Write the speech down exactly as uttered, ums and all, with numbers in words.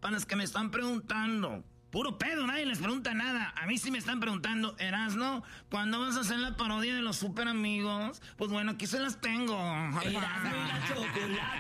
para los que me están preguntando. Puro pedo, nadie les pregunta nada. A mí sí me están preguntando, Erasno, ¿cuándo vas a hacer la parodia de los super amigos? Pues bueno, aquí se las tengo. Erasno y la chocolata.